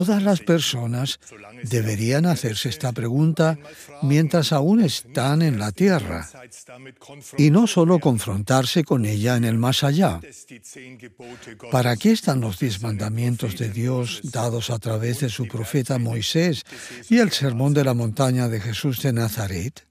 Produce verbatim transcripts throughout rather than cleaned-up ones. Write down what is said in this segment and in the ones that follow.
Todas las personas deberían hacerse esta pregunta mientras aún están en la tierra y no solo confrontarse con ella en el más allá. ¿Para qué están los diez mandamientos de Dios dados a través de su profeta Moisés y el sermón de la montaña de Jesús de Nazaret?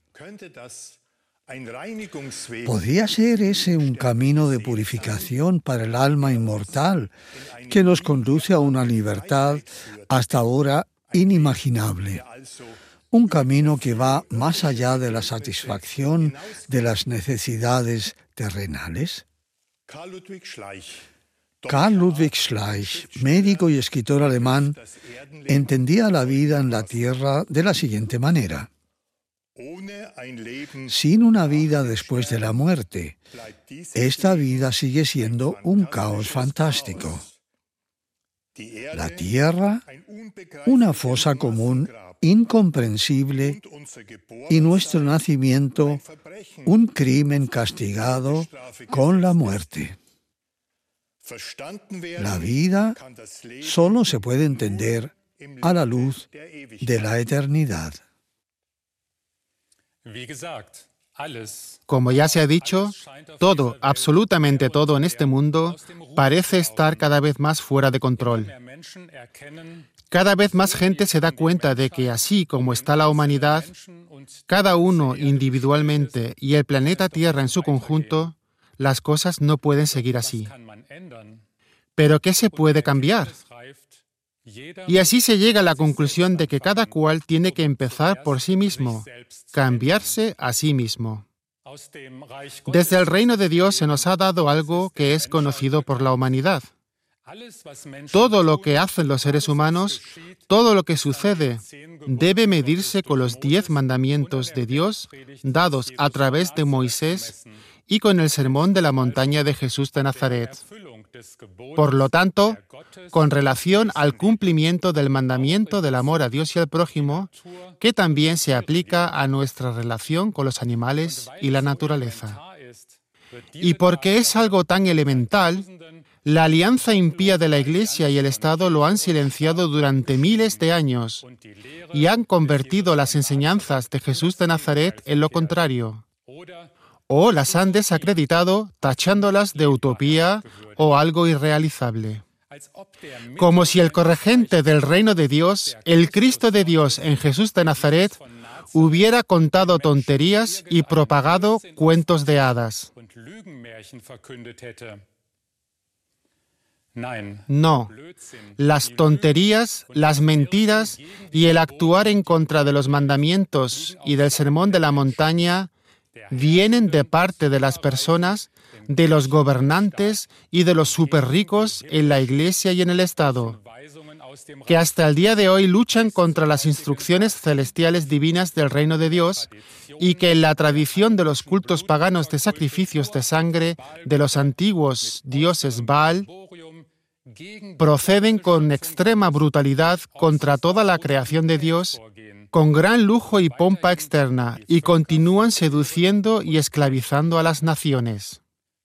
¿Podría ser ese un camino de purificación para el alma inmortal que nos conduce a una libertad hasta ahora inimaginable? Un camino que va más allá de la satisfacción de las necesidades terrenales. Karl Ludwig Schleich, médico y escritor alemán, entendía la vida en la tierra de la siguiente manera. Sin una vida después de la muerte, esta vida sigue siendo un caos fantástico. La tierra, una fosa común incomprensible, y nuestro nacimiento, un crimen castigado con la muerte. La vida solo se puede entender a la luz de la eternidad. Como ya se ha dicho, todo, absolutamente todo en este mundo parece estar cada vez más fuera de control. Cada vez más gente se da cuenta de que así como está la humanidad, cada uno individualmente y el planeta Tierra en su conjunto, las cosas no pueden seguir así. ¿Pero qué se puede cambiar? Y así se llega a la conclusión de que cada cual tiene que empezar por sí mismo, cambiarse a sí mismo. Desde el reino de Dios se nos ha dado algo que es conocido por la humanidad. Todo lo que hacen los seres humanos, todo lo que sucede, debe medirse con los diez mandamientos de Dios dados a través de Moisés y con el sermón de la montaña de Jesús de Nazaret. Por lo tanto, con relación al cumplimiento del mandamiento del amor a Dios y al prójimo, que también se aplica a nuestra relación con los animales y la naturaleza. Y porque es algo tan elemental, la alianza impía de la Iglesia y el Estado lo han silenciado durante miles de años y han convertido las enseñanzas de Jesús de Nazaret en lo contrario, o las han desacreditado tachándolas de utopía o algo irrealizable. Como si el corregente del reino de Dios, el Cristo de Dios en Jesús de Nazaret, hubiera contado tonterías y propagado cuentos de hadas. No, las tonterías, las mentiras y el actuar en contra de los mandamientos y del sermón de la montaña vienen de parte de las personas, de los gobernantes y de los superricos en la Iglesia y en el Estado, que hasta el día de hoy luchan contra las instrucciones celestiales divinas del reino de Dios y que en la tradición de los cultos paganos de sacrificios de sangre de los antiguos dioses Baal proceden con extrema brutalidad contra toda la creación de Dios, con gran lujo y pompa externa, y continúan seduciendo y esclavizando a las naciones.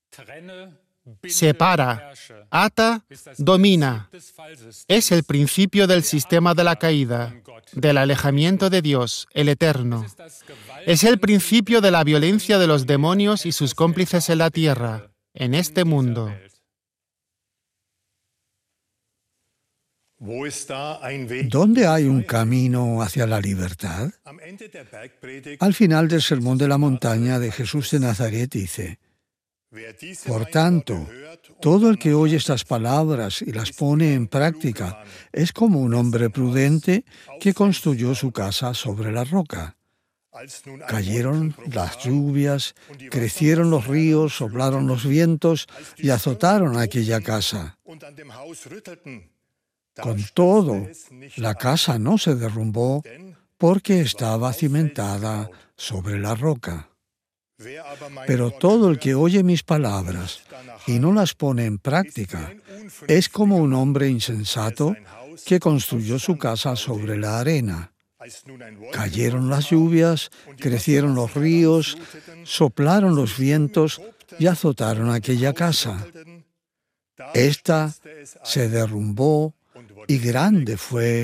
Separa, ata, domina. Es el principio del sistema de la caída, del alejamiento de Dios, el Eterno. Es el principio de la violencia de los demonios y sus cómplices en la tierra, en este mundo. ¿Dónde hay un camino hacia la libertad? Al final del Sermón de la Montaña de Jesús de Nazaret dice: Por tanto, todo el que oye estas palabras y las pone en práctica es como un hombre prudente que construyó su casa sobre la roca. Cayeron las lluvias, crecieron los ríos, soplaron los vientos y azotaron aquella casa. Con todo, la casa no se derrumbó porque estaba cimentada sobre la roca. Pero todo el que oye mis palabras y no las pone en práctica es como un hombre insensato que construyó su casa sobre la arena. Cayeron las lluvias, crecieron los ríos, soplaron los vientos y azotaron aquella casa. Esta se derrumbó y grande fue